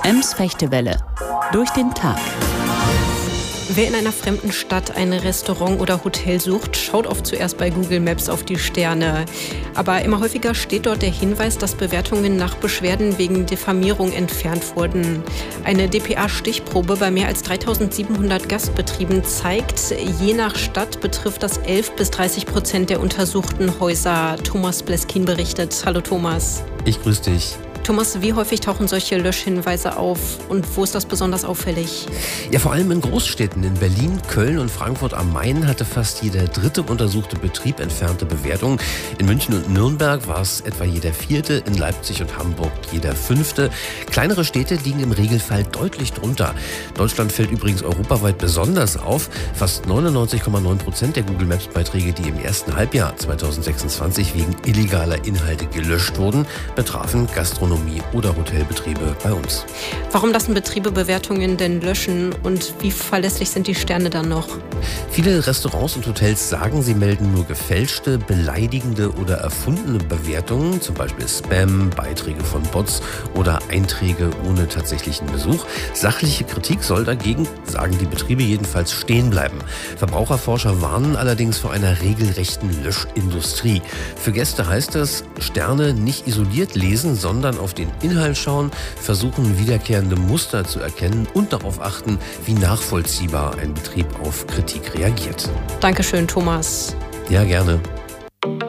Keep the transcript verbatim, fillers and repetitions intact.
Ems Fechtewelle. Durch den Tag. Wer in einer fremden Stadt ein Restaurant oder Hotel sucht, schaut oft zuerst bei Google Maps auf die Sterne. Aber immer häufiger steht dort der Hinweis, dass Bewertungen nach Beschwerden wegen Diffamierung entfernt wurden. Eine D P A-Stichprobe bei mehr als dreitausendsiebenhundert Gastbetrieben zeigt, je nach Stadt betrifft das elf bis dreißig Prozent der untersuchten Häuser. Thomas Bleskin berichtet. Hallo Thomas. Ich grüße dich. Thomas, wie häufig tauchen solche Löschhinweise auf und wo ist das besonders auffällig? Ja, vor allem in Großstädten. In Berlin, Köln und Frankfurt am Main hatte fast jeder dritte untersuchte Betrieb entfernte Bewertungen. In München und Nürnberg war es etwa jeder vierte, in Leipzig und Hamburg jeder fünfte. Kleinere Städte liegen im Regelfall deutlich drunter. Deutschland fällt übrigens europaweit besonders auf. Fast neunundneunzig Komma neun Prozent der Google Maps Beiträge, die im ersten Halbjahr zweitausendsechsundzwanzig wegen illegaler Inhalte gelöscht wurden, betrafen Gastronomie oder Hotelbetriebe bei uns. Warum lassen Betriebe Bewertungen denn löschen und wie verlässlich sind die Sterne dann noch? Viele Restaurants und Hotels sagen, sie melden nur gefälschte, beleidigende oder erfundene Bewertungen, zum Beispiel Spam, Beiträge von Bots oder Einträge ohne tatsächlichen Besuch. Sachliche Kritik soll dagegen, sagen die Betriebe jedenfalls, stehen bleiben. Verbraucherforscher warnen allerdings vor einer regelrechten Löschindustrie. Für Gäste heißt es, Sterne nicht isoliert lesen, sondern auf den Inhalt schauen, versuchen wiederkehrende Muster zu erkennen und darauf achten, wie nachvollziehbar ein Betrieb auf Kritik reagiert. Dankeschön, Thomas. Ja, gerne.